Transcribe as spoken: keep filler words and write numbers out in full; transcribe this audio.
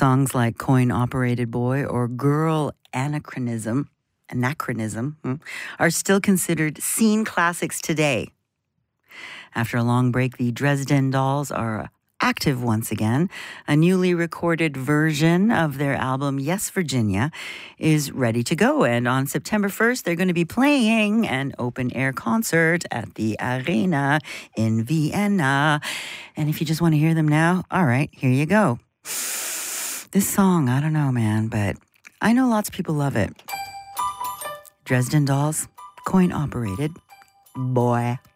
Songs like Coin Operated Boy or Girl Anachronism, Anachronism hmm, are still considered scene classics today. After a long break, the Dresden Dolls are active once again. A newly recorded version of their album Yes, Virginia is ready to go. And on September first, they're going to be playing an open-air concert at the Arena in Vienna. And if you just want to hear them now, all right, here you go. This song, I don't know, man, but I know lots of people love it. Dresden Dolls, Coin Operated Boy.